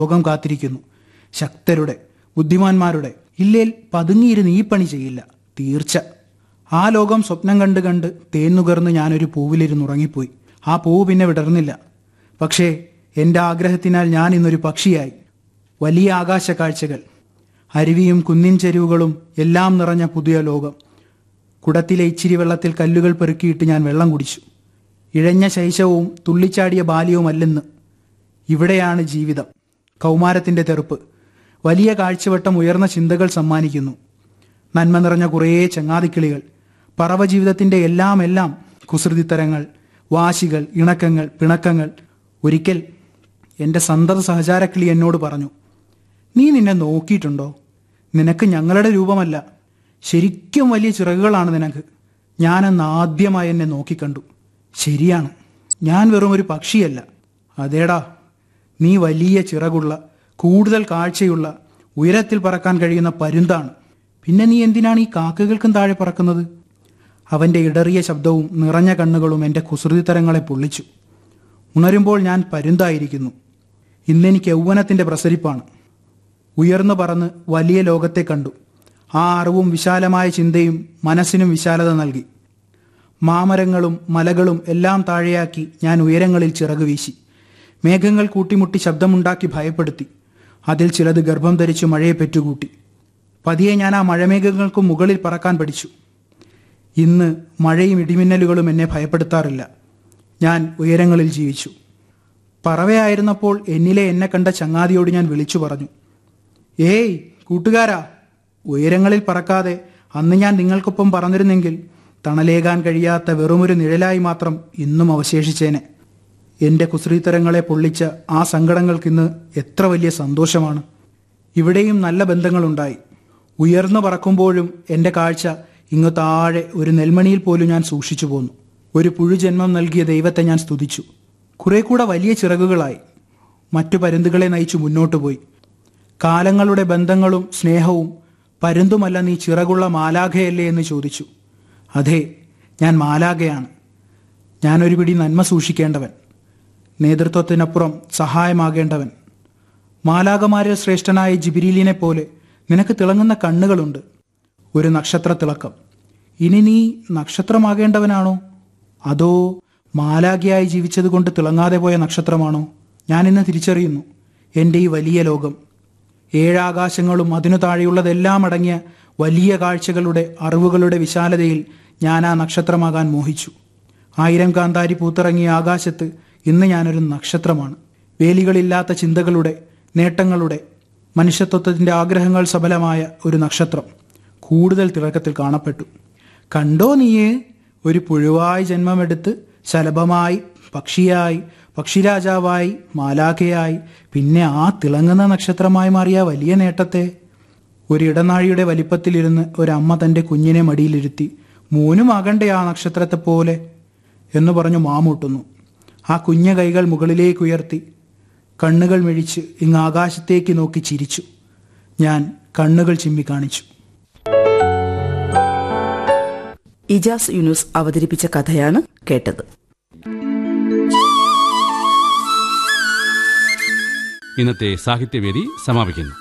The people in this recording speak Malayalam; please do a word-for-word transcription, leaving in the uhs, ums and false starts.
ലോകം കാത്തിരിക്കുന്നു. ശക്തരുടെ, ബുദ്ധിമാന്മാരുടെ. ഇല്ലേൽ പതുങ്ങിയിരുന്ന് ഈ പണി ചെയ്യില്ല, തീർച്ച. ആ ലോകം സ്വപ്നം കണ്ട് കണ്ട് തേന്നുകർന്ന് ഞാനൊരു പൂവിലിരുന്ന് ഉറങ്ങിപ്പോയി. ആ പൂവ് പിന്നെ വിടർന്നില്ല. പക്ഷേ എൻ്റെ ആഗ്രഹത്തിനാൽ ഞാൻ ഇന്നൊരു പക്ഷിയായി. വലിയ ആകാശ കാഴ്ചകൾ, അരുവിയും കുന്നിൻ ചെരുവുകളും എല്ലാം നിറഞ്ഞ പുതിയ ലോകം. കുടത്തിലെ ഇച്ചിരി വെള്ളത്തിൽ കല്ലുകൾ പെറുക്കിയിട്ട് ഞാൻ വെള്ളം കുടിച്ചു. ഇഴഞ്ഞ ശൈശവവും തുള്ളിച്ചാടിയ ബാല്യവുമല്ലെന്ന്. ഇവിടെയാണ് ജീവിതം. കൗമാരത്തിൻ്റെ തെറുപ്പ് വലിയ കാഴ്ചവട്ടം ഉയർന്ന ചിന്തകൾ സമ്മാനിക്കുന്നു. നന്മ നിറഞ്ഞ കുറേ ചങ്ങാതിക്കിളികൾ, പറവ ജീവിതത്തിൻ്റെ എല്ലാം എല്ലാം. കുസൃതിത്തരങ്ങൾ, വാശികൾ, ഇണക്കങ്ങൾ, പിണക്കങ്ങൾ. ഒരിക്കൽ എൻ്റെ സന്തത സഹചാരക്കിളി എന്നോട് പറഞ്ഞു, നീ നിന്നെ നോക്കിയിട്ടുണ്ടോ? നിനക്ക് ഞങ്ങളുടെ രൂപമല്ല, ശരിക്കും വലിയ ചിറകുകളാണ് നിനക്ക്. ഞാനെന്ന് ആദ്യമായി എന്നെ നോക്കിക്കണ്ടു. ശരിയാണ്, ഞാൻ വെറും ഒരു പക്ഷിയല്ല. അതേടാ, നീ വലിയ ചിറകുള്ള, കൂടുതൽ കാഴ്ചയുള്ള, ഉയരത്തിൽ പറക്കാൻ കഴിയുന്ന പരുന്താണ്. പിന്നെ നീ എന്തിനാണ് ഈ കാക്കകൾക്കും താഴെ പറക്കുന്നത്? അവൻ്റെ ഇടറിയ ശബ്ദവും നിറഞ്ഞ കണ്ണുകളും എൻ്റെ കുസൃതിത്തരങ്ങളെ പൊള്ളിച്ചു. ഉണരുമ്പോൾ ഞാൻ പരുന്തായിരിക്കുന്നു. ഇന്നെനിക്ക് യൗവനത്തിൻ്റെ പ്രസരിപ്പാണ്. ഉയർന്നു പറന്ന് വലിയ ലോകത്തെ കണ്ടു. ആ അറിവും വിശാലമായ ചിന്തയും മനസ്സിനും വിശാലത നൽകി. മാമരങ്ങളും മലകളും എല്ലാം താഴെയാക്കി ഞാൻ ഉയരങ്ങളിൽ ചിറകു വീശി. മേഘങ്ങൾ കൂട്ടിമുട്ടി ശബ്ദമുണ്ടാക്കി ഭയപ്പെടുത്തി. അതിൽ ചിലത് ഗർഭം ധരിച്ചു മഴയെ പെറ്റുകൂട്ടി. പതിയെ ഞാൻ ആ മഴമേഘങ്ങൾക്കും മുകളിൽ പറക്കാൻ പഠിച്ചു. ഇന്ന് മഴയും ഇടിമിന്നലുകളും എന്നെ ഭയപ്പെടുത്താറില്ല. ഞാൻ ഉയരങ്ങളിൽ ജീവിച്ചു. പറവയായിരുന്നപ്പോൾ എന്നിലെ എന്നെ കണ്ട ചങ്ങാതിയോട് ഞാൻ വിളിച്ചു പറഞ്ഞു, ഏയ് കൂട്ടുകാരാ, ഉയരങ്ങളിൽ പറക്കാതെ അന്ന് ഞാൻ നിങ്ങൾക്കൊപ്പം പറന്നിരുന്നെങ്കിൽ തണലേകാൻ കഴിയാത്ത വെറുമൊരു നിഴലായി മാത്രം ഇന്നും അവശേഷിച്ചേനെ. എൻ്റെ കുസൃതിത്തരങ്ങളെ പൊള്ളിച്ച ആ സങ്കടങ്ങൾക്കിന്ന് എത്ര വലിയ സന്തോഷമാണ്. ഇവിടെയും നല്ല ബന്ധങ്ങളുണ്ടായി. ഉയർന്നു പറക്കുമ്പോഴും എൻ്റെ കാഴ്ച ഇങ്ങു താഴെ ഒരു നെൽമണിയിൽ പോലും ഞാൻ സൂക്ഷിച്ചു പോന്നു. ഒരു പുഴുജന്മം നൽകിയ ദൈവത്തെ ഞാൻ സ്തുതിച്ചു. കുറെ കൂടെ വലിയ ചിറകുകളായി മറ്റു പരുന്തുകളെ നയിച്ചു മുന്നോട്ടു പോയി. കാലങ്ങളുടെ ബന്ധങ്ങളും സ്നേഹവും. പരുന്തുമല്ല നീ ചിറകുള്ള മാലാഖയല്ലേ എന്ന് ചോദിച്ചു. അതെ, ഞാൻ മാലാഖയാണ്. ഞാനൊരു പിടി നന്മ സൂക്ഷിക്കേണ്ടവൻ, നേതൃത്വത്തിനപ്പുറം സഹായമാകേണ്ടവൻ. മാലാഖമാരിൽ ശ്രേഷ്ഠനായ ജിബിരീലിനെ പോലെ നിനക്ക് തിളങ്ങുന്ന കണ്ണുകളുണ്ട്, ഒരു നക്ഷത്ര തിളക്കം. ഇനി നീ നക്ഷത്രമാകേണ്ടവനാണോ, അതോ മാലാഖയായി ജീവിച്ചതുകൊണ്ട് തിളങ്ങാതെ പോയ നക്ഷത്രമാണോ? ഞാനിന്ന് തിരിച്ചറിയുന്നു എൻ്റെ ഈ വലിയ ലോകം, ഏഴാകാശങ്ങളും അതിനു താഴെയുള്ളതെല്ലാം അടങ്ങിയ വലിയ കാഴ്ചകളുടെ, അറിവുകളുടെ വിശാലതയിൽ ഞാൻ ആ നക്ഷത്രമാകാൻ മോഹിച്ചു. ആയിരം കാന്താരി പൂത്തിറങ്ങിയ ആകാശത്ത് ഇന്ന് ഞാനൊരു നക്ഷത്രമാണ്. വേലികളില്ലാത്ത ചിന്തകളുടെ, നേട്ടങ്ങളുടെ, മനുഷ്യത്വത്തിൻ്റെ ആഗ്രഹങ്ങൾ സഫലമായ ഒരു നക്ഷത്രം കൂടുതൽ തിളക്കത്തിൽ കാണപ്പെട്ടു. കണ്ടോ നീയേ, ഒരു പുഴുവായി ജന്മമെടുത്ത് ശലഭമായി, പക്ഷിയായി, പക്ഷിരാജാവായി, മാലാഖയായി, പിന്നെ ആ തിളങ്ങുന്ന നക്ഷത്രമായി മാറിയ വലിയ നേട്ടത്തെ. ഒരു ഇടനാഴിയുടെ വലിപ്പത്തിലിരുന്ന് ഒരമ്മ തൻ്റെ കുഞ്ഞിനെ മടിയിലിരുത്തി, മൂന്നുമാകണ്ടേ ആ നക്ഷത്രത്തെ പോലെ എന്ന് പറഞ്ഞു മാമൂട്ടുന്നു. ആ കുഞ്ഞ കൈകൾ മുകളിലേക്ക് ഉയർത്തി കണ്ണുകൾ മിഴിച്ച് ഇങ്ങ് ആകാശത്തേക്ക് നോക്കി ചിരിച്ചു. ഞാൻ കണ്ണുകൾ ചിമ്മി കാണിച്ചു. ഇജാസ് യൂനുസ് അവതരിപ്പിച്ച കഥയാണ് കേട്ടത്. ഇന്നത്തെ സാഹിത്യവേദി സമാപിക്കുന്നു.